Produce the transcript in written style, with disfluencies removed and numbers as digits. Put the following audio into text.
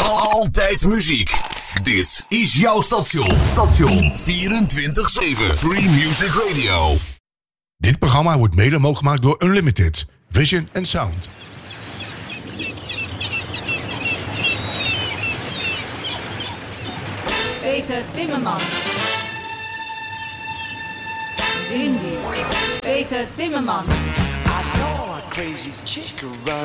Altijd muziek. Dit is jouw station. 24/7 Free Music Radio. Dit programma wordt mede mogelijk gemaakt door Unlimited, Vision and Sound. Peter Timmerman. Cindy. Peter Timmerman. I saw a crazy chick run